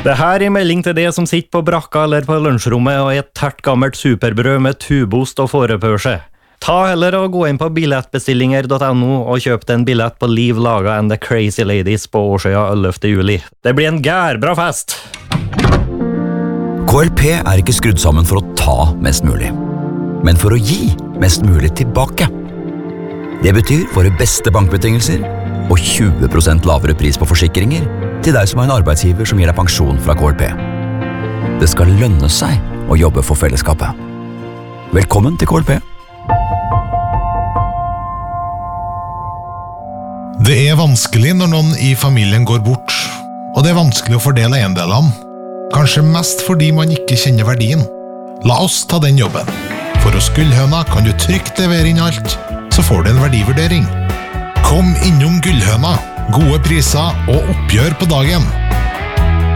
Det her er melding til det som sitter på brakka eller på lunsjrommet og et tært gammelt superbrød med tubost og fårepørse. Ta heller og gå inn på billettbestillinger.no og kjøp en billett på Liv Laga and the Crazy Ladies på Årsøya 11. juli. Det blir en gærbra fest! KLP er ikke skrudd sammen for å ta mest mulig, men for å gi mest mulig tilbake. Det betyr våre beste bankbetingelser og 20% lavere pris på forsikringer til deg som har en arbeidsgiver som gir deg pensjon fra KLP. Det skal lønne seg å jobbe for fellesskapet. Velkommen til KLP. Det er vanskelig når noen i familien går bort, og det er vanskelig å fordele eiendelene. Kanskje mest fordi man ikke kjenner verdien. La oss ta den jobben. For hos Gullhøna kan du trygt levere inn alt, så får du en verdivurdering. Kom innom Gullhøna. Gode priser og oppgjør på dagen.